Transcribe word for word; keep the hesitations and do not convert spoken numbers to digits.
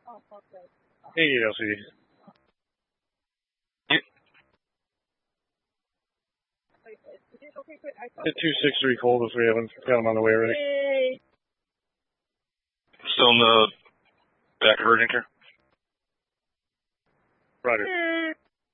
Hey, L C D. Hit two six three cold if we haven't got him on the way already. Still in the back of urgent care? Roger.